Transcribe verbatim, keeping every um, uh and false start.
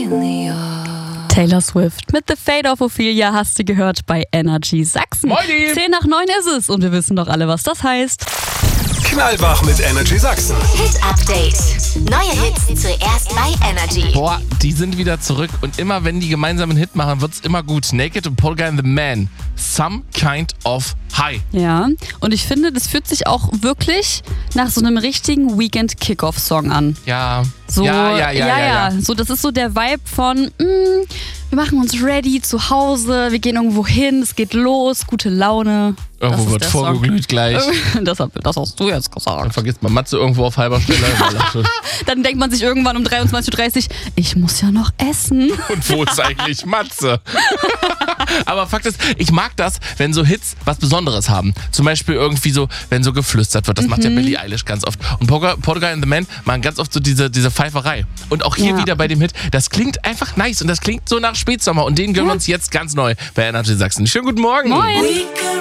Taylor Swift mit The Fate of Ophelia hast du gehört bei Energy Sachsen. Moini. zehn nach neun ist es und wir wissen doch alle, was das heißt. Knallwach mit Energy Sachsen. Hit Update. Neue Hits zuerst bei Energy. Boah, die sind wieder zurück und immer wenn die gemeinsam einen Hit machen, wird's immer gut. Naked und Polka and the Man. Some kind of high. Ja, und ich finde, das fühlt sich auch wirklich nach so einem richtigen Weekend-Kickoff-Song an. Ja. So, ja, ja, ja, ja, ja. So, das ist so der Vibe von, mh, wir machen uns ready zu Hause, wir gehen irgendwo hin, es geht los, gute Laune. Irgendwo Das wird ist der vorgeglüht Song. gleich. Das, hab- das hast du jetzt Dann gesagt. vergisst man Matze irgendwo auf halber Stelle. Dann denkt man sich irgendwann um dreiundzwanzig Uhr dreißig, ich muss ja noch essen. Und wo ist eigentlich Matze? Aber Fakt ist, ich mag das, wenn so Hits was Besonderes haben. Zum Beispiel irgendwie so, wenn so geflüstert wird. Das macht ja Billie Eilish ganz oft. Und Polka, Polka and the Man machen ganz oft so diese, diese Pfeiferei. Und auch hier Ja. wieder bei dem Hit, das klingt einfach nice und das klingt so nach Spätsommer. Und den gönnen wir uns jetzt ganz neu bei Energy Sachsen. Schönen guten Morgen. Moin.